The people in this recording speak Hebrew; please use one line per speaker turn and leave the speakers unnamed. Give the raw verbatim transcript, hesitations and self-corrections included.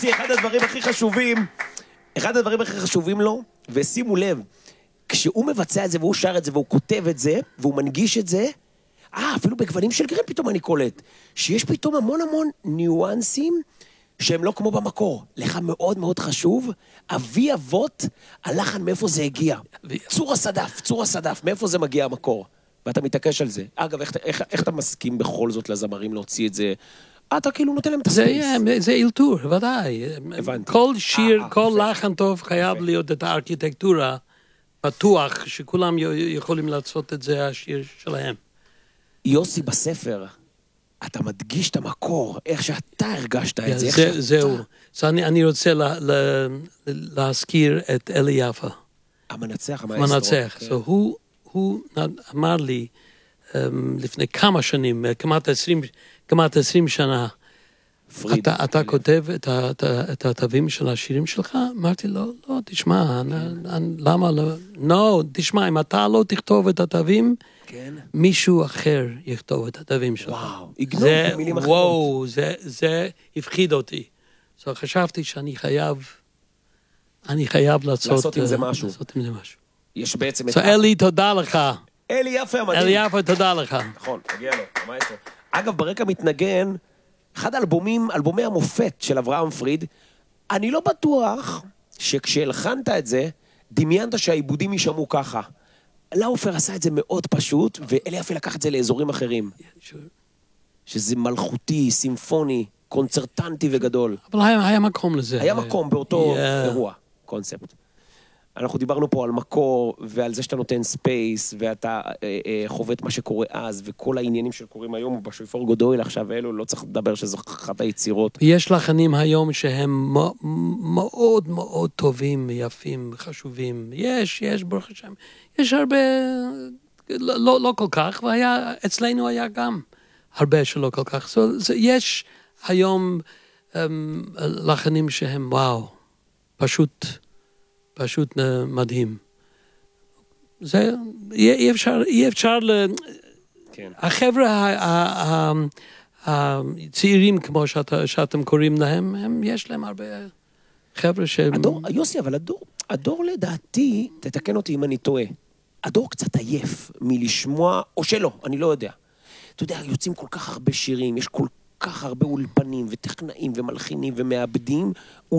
יוסי, אחד הדברים הכי חשובים, אחד הדברים הכי חשובים לו, ושימו לב, כשהוא מבצע את זה והוא שר את זה והוא כותב את זה, והוא מנגיש את זה, אה, אפילו בגוונים של גרם פתאום אני קולט, שיש פתאום המון המון ניואנסים, שהם לא כמו במקור. לך מאוד מאוד חשוב, אבי אבות, הלחן מאיפה זה הגיע. צור הסדף, צור הסדף, מאיפה זה מגיע המקור. ואתה מתעקש על זה. אגב, איך, איך, איך אתה מסכים בכל זאת לזמרים להוציא את זה? אתה כאילו נותן להם את הספייס.
זה, זה אילתור, ודאי.
הבנתי.
כל שיר,
אה,
כל
יפה.
לחן טוב חייב
יפה.
להיות את הארכיטקטורה, בטוח שכולם יכולים לעשות את זה, השיר שלהם.
יוסי בספר, אתה מדגיש את המקור, איך שאתה הרגשת את זה.
זה זהו. אז אני, אני רוצה לה, לה, להזכיר את אלי יפה.
המנצח, המאסטרו.
המנצח.
כן.
So, הוא, הוא אמר לי, um, לפני כמה שנים, כמעט עשרים, כמעט עשרים שנה,
פריד.
אתה, אתה כותב את, ה, את, ה, את התווים של השירים שלך? אמרתי לו, לא, תשמע, אני, אני, למה לא? לא, תשמע, אם אתה לא תכתוב את התווים,
כן.
מישהו אחר יכתוב את התווים שלך.
וואו, יגנוב
זה,
במילים אחרות.
וואו, זה, זה הפחיד אותי. So, חשבתי שאני חייב, אני חייב לעשות,
לעשות עם זה משהו.
לעשות עם זה משהו.
יש בעצם את...
So, אלי, תודה לך.
אלי יפה, מדהים.
אלי יפה, תודה לך.
נכון, מגיע לו, המאסטרו. אגב, ברקע מתנגן, אחד האלבומים, אלבומי המופת של אברהם פריד, אני לא בטוח שכשהלחנת את זה, דמיינת שהעיבודים יישמעו ככה. לאופר עשה את זה מאוד פשוט, ואלי יפה לקח את זה לאזורים אחרים. שזה מלכותי, סימפוני, קונצרטנטי וגדול.
אבל היה, היה מקום לזה.
היה מקום באותו
Yeah.
אירוע, קונספט. אנחנו דיברנו פה על מקור, ועל זה שאתה נותן ספייס, ואתה אה, אה, חווה את מה שקורה אז, וכל העניינים שקורים היום, בשויפור גודויל עכשיו, אלו, לא צריך לדבר שזו אחת היצירות.
יש לחנים היום שהם מאוד מאוד טובים, יפים, חשובים. יש, יש, ברוך השם. יש הרבה, לא, לא, לא כל כך, והיה, אצלנו היה גם הרבה שלא כל כך. So, זה, יש היום um, לחנים שהם, וואו, פשוט, פשוט מדהים. זה, אי אפשר, אי אפשר ל...
כן.
החבר'ה הצעירים, כמו שאתה, שאתם קוראים להם, הם, יש להם הרבה חבר'ה שהם...
הדור, יוסי, אבל הדור, הדור לדעתי, תתקן אותי אם אני טועה, הדור קצת עייף מלשמוע, או שלא, אני לא יודע. אתה יודע, יוצאים כל כך הרבה שירים, יש כל כך הרבה אולפנים וטכנאים ומלחינים ומעבדים,